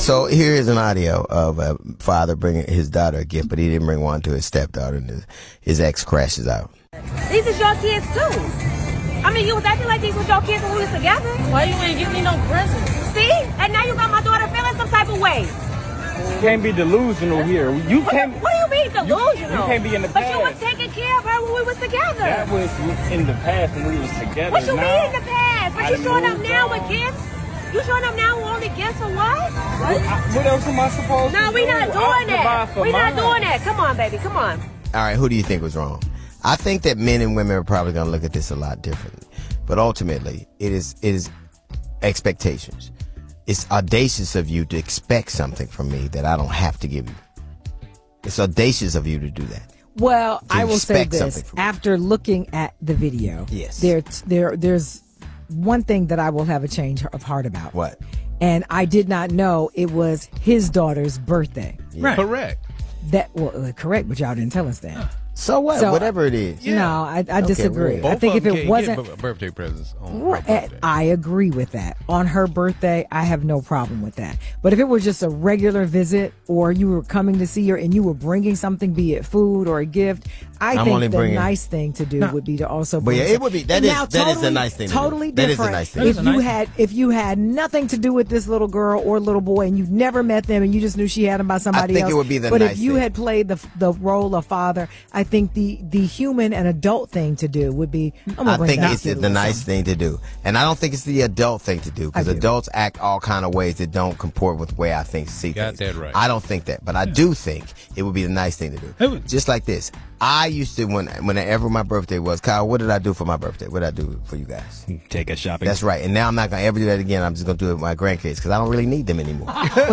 So here is an audio of a father bringing his daughter a gift, but he didn't bring one to his stepdaughter, and his ex crashes out. These is your kids too. I mean, you was acting like these was your kids when we was together. Why you ain't give me no presents? See? And now you got my daughter feeling some type of way. You can't be delusional here. You can't. What do you mean delusional? You can't be in the But past. you was taking care of her when we was together. That was in the past when we was together. What you now, mean in the past? But you showing up now with gifts? You showing up now with only gifts or what? What else am I supposed to do? No, we not doing that. We not mine. doing that. Come on, baby. Come on. All right, who do you think was wrong? I think that men and women are probably going to look at this a lot differently. But ultimately, it is expectations. It's audacious of you to expect something from me that I don't have to give you. It's audacious of you to do that. Well, I will say expect this. something from me. After looking at the video, Yes. there's one thing that I will have a change of heart about. What? And I did not know it was his daughter's birthday. Right. Correct. Correct, but y'all didn't tell us that. So what? So, whatever it is. No, I disagree. well, I think if it wasn't get birthday presents on her Right, birthday. I agree with that. On her birthday, I have no problem with that. But if it was just a regular visit, or you were coming to see her and you were bringing something, be it food or a gift, I think the nice thing to do would be to also bring. But yeah, it would be that is the nice thing. Totally to do. different. That is the nice thing. If you had nothing to do with this little girl or little boy, and you never met them, and you just knew she had them by somebody else, I think it would be the but nice if you thing. had played the role of father, I think the human and adult thing to do would be. I think it's the nice thing to do, and I don't think it's the adult thing to do, because adults act all kind of ways that don't comport with the way I think see things. Got that right. I don't think that, but I do think it would be the nice thing to do. Just like this, I used to whenever my birthday was, Kyle, what did I do for my birthday? What did I do for you guys? Take us shopping. That's right, and now I'm not gonna ever do that again. I'm just gonna do it with my grandkids because I don't really need them anymore.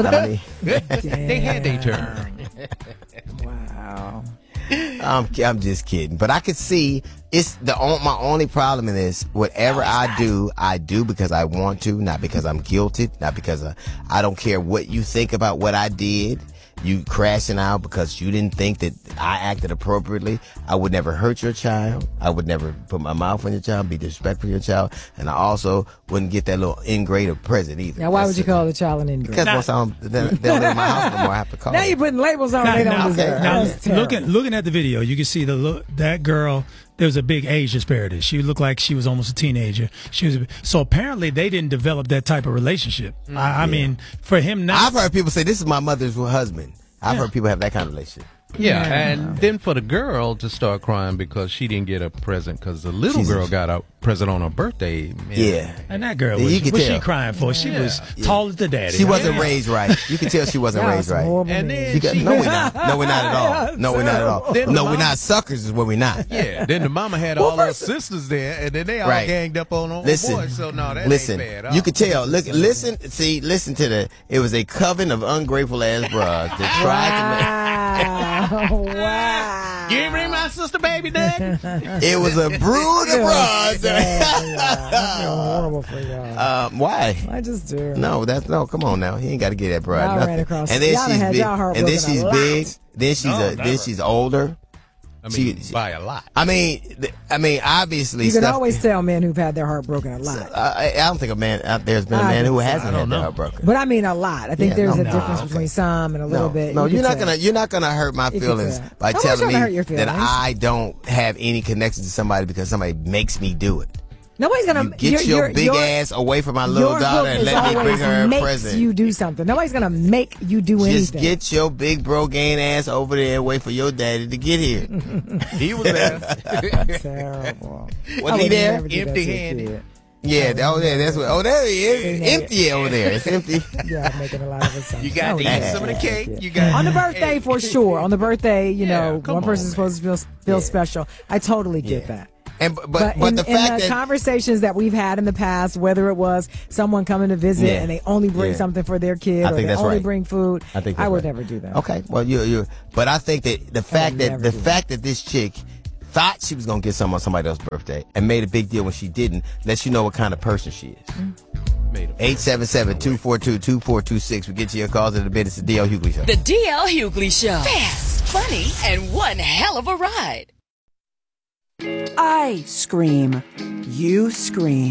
They had their turn. Wow. I'm just kidding, but I could see it's my only problem in this. Whatever I do because I want to, not because I'm guilty, not because I don't care what you think about what I did. You crashing out because you didn't think that I acted appropriately. I would never hurt your child. I would never put my mouth on your child, be disrespectful to your child, and I also wouldn't get that little ingrate of present either. Now, why would you call the child an ingrate? Because once they don't live in my house anymore, I have to call. Now you're putting labels on they don't deserve. Now, looking at the video, you can see that girl. There was a big age disparity. She looked like she was almost a teenager. So apparently they didn't develop that type of relationship. I mean, for him now, I've heard people say this is my mother's husband. I've heard people have that kind of relationship. Yeah, and then for the girl to start crying because she didn't get a present because the little girl got a present on her birthday. Man. Yeah. And that girl, what's she crying for? She was tall as the daddy. She wasn't raised right. You can tell she wasn't raised right. And then no, we're not. No, we're not at all. No, we're not at all. No, we're not suckers is what we're not. Yeah, then the mama had all her sisters there, and then they all ganged up on boy. So no, that ain't bad. You could tell. Listen to it was a coven of ungrateful ass bras that tried to Wow. You bring my sister baby daddy? It was a brood of bras. I feel horrible for y'all. Why? I just do. No, come on now. He ain't got to get that broad. Y'all ran across. And then she's big. And then she's big. Then she's older. I mean, by a lot. I mean, obviously, you can always tell men who've had their heart broken a lot. I don't think there's been a man who hasn't had their heart broken. But I mean, a lot. I think there's a difference between some and a little bit. No, you're not gonna hurt my feelings by telling me that I don't have any connection to somebody because somebody makes me do it. Nobody's gonna get your big ass away from my little daughter and let me bring her a present. You do something. Nobody's gonna make you do anything. Just get your big brogaine ass over there and wait for your daddy to get here. He was there. Terrible. Was he there? Empty-handed. Yeah, that's what. Oh, there he is. Empty over there. It's empty. Yeah, I'm making a lot of assumptions. You got to eat some of the cake. You got on the birthday for sure. On the birthday, one person's supposed to feel special. I totally get that. But the fact that conversations that we've had in the past, whether it was someone coming to visit and they only bring something for their kid, or they only bring food, I would never do that. Okay, well but I think that the fact that this chick thought she was gonna get something on somebody else's birthday and made a big deal when she didn't lets you know what kind of person she is. 877-242-2426. We get to your calls in a bit. It's the DL Hughley Show. The DL Hughley Show. Fast, funny, and one hell of a ride. I scream. You scream.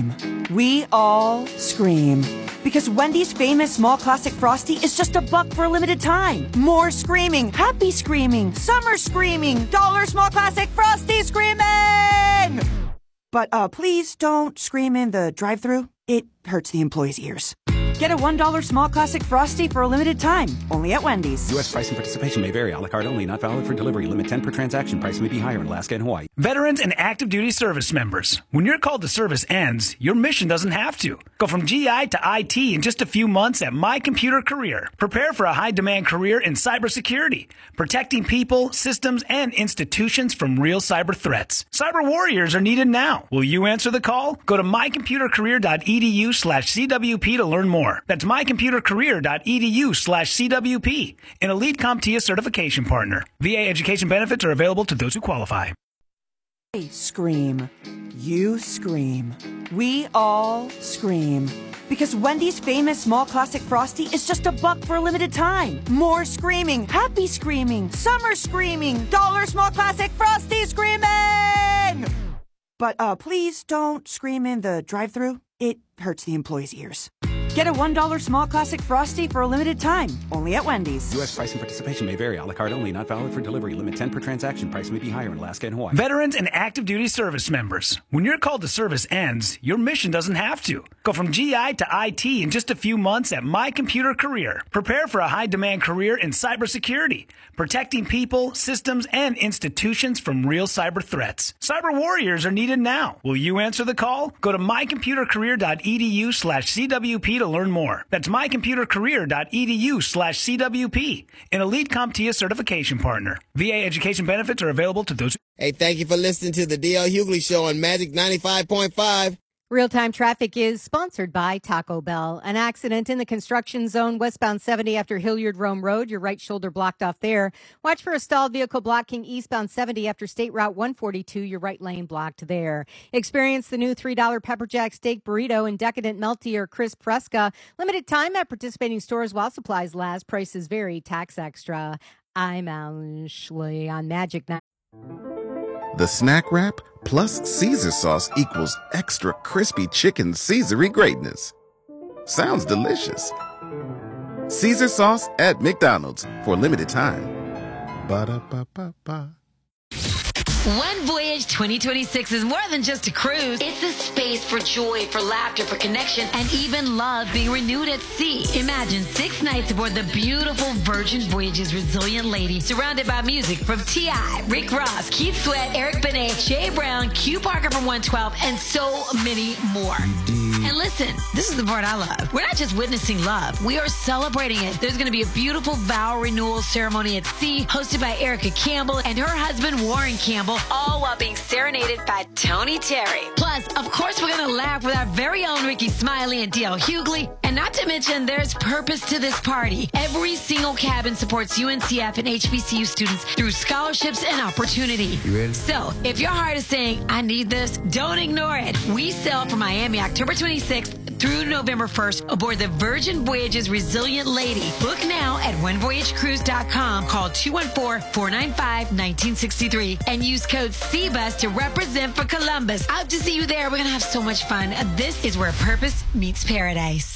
We all scream. Because Wendy's famous small classic Frosty is just $1 for a limited time. More screaming, happy screaming, summer screaming, dollar small classic Frosty screaming! But please don't scream in the drive-thru. It hurts the employees' ears. Get a $1 small classic Frosty for a limited time, only at Wendy's. U.S. price and participation may vary. A la carte only, not valid for delivery. Limit 10 per transaction. Price may be higher in Alaska and Hawaii. Veterans and active duty service members. When your call to service ends, your mission doesn't have to. Go from GI to IT in just a few months at My Computer Career. Prepare for a high-demand career in cybersecurity, protecting people, systems, and institutions from real cyber threats. Cyber warriors are needed now. Will you answer the call? Go to mycomputercareer.edu/CWP to learn more. That's mycomputercareer.edu/CWP, an elite CompTIA certification partner. VA education benefits are available to those who qualify. Scream. You scream. We all scream. Because Wendy's famous small classic Frosty is just $1 for a limited time. More screaming, happy screaming, summer screaming, dollar small classic Frosty screaming! But please don't scream in the drive-thru. It hurts the employees' ears. Get a $1 small classic Frosty for a limited time, only at Wendy's. U.S. price and participation may vary. A la carte only, not valid for delivery. Limit 10 per transaction. Price may be higher in Alaska and Hawaii. Veterans and active duty service members. When your call to service ends, your mission doesn't have to. Go from GI to IT in just a few months at My Computer Career. Prepare for a high-demand career in cybersecurity, protecting people, systems, and institutions from real cyber threats. Cyber warriors are needed now. Will you answer the call? Go to mycomputercareer.edu/CWP to learn more. That's mycomputercareer.edu/CWP, an elite CompTIA certification partner. VA education benefits are available to those. Hey, thank you for listening to the D.L. Hughley Show on Magic 95.5. Real-time traffic is sponsored by Taco Bell. An accident in the construction zone westbound 70 after Hilliard-Rome Road. Your right shoulder blocked off there. Watch for a stalled vehicle blocking eastbound 70 after State Route 142. Your right lane blocked there. Experience the new $3 Pepper Jack Steak Burrito and Decadent Melty or Crisp Fresca. Limited time at participating stores while supplies last. Prices vary. Tax extra. I'm Ashley on Magic 9. The snack wrap plus Caesar sauce equals extra crispy chicken Caesar-y greatness. Sounds delicious. Caesar sauce at McDonald's for a limited time. Ba-da-ba-ba-ba. One Voyage 2026 is more than just a cruise. It's a space for joy, for laughter, for connection, and even love being renewed at sea. Imagine 6 nights aboard the beautiful Virgin Voyages Resilient Lady, surrounded by music from T.I., Rick Ross, Keith Sweat, Eric Benet, Jay Brown, Q Parker from 112, and so many more. And listen, this is the part I love. We're not just witnessing love, we are celebrating it. There's going to be a beautiful vow renewal ceremony at sea, hosted by Erica Campbell and her husband Warren Campbell, all while being serenaded by Tony Terry. Plus, of course, we're going to laugh with our very own Ricky Smiley and D.L. Hughley. And not to mention, there's purpose to this party. Every single cabin supports UNCF and HBCU students through scholarships and opportunity. You ready? So, if your heart is saying, I need this, don't ignore it. We sail from Miami October 26th through November 1st aboard the Virgin Voyages Resilient Lady. Book now at onevoyagecruise.com. Call 214-495-1963 and use code CBUS to represent for Columbus. Out to see you there. We're going to have so much fun. This is where purpose meets paradise.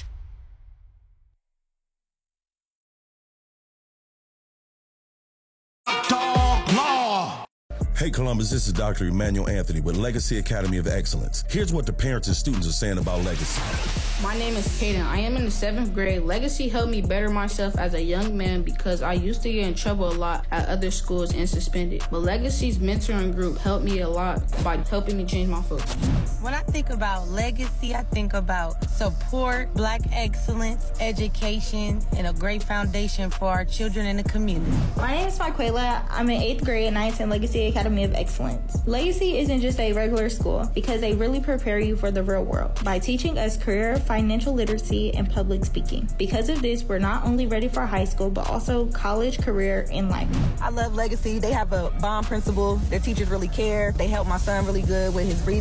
Hey Columbus, this is Dr. Emmanuel Anthony with Legacy Academy of Excellence. Here's what the parents and students are saying about Legacy. My name is Caden. I am in the 7th grade. Legacy helped me better myself as a young man because I used to get in trouble a lot at other schools and suspended. But Legacy's mentoring group helped me a lot by helping me change my focus. When I think about Legacy, I think about support, Black excellence, education, and a great foundation for our children in the community. My name is Marquela. I'm in 8th grade and I attend Legacy Academy of Excellence. Legacy isn't just a regular school because they really prepare you for the real world by teaching us career, financial literacy, and public speaking. Because of this, we're not only ready for high school, but also college, career, and life. I love Legacy. They have a bond principle. Their teachers really care. They help my son really good with his reading.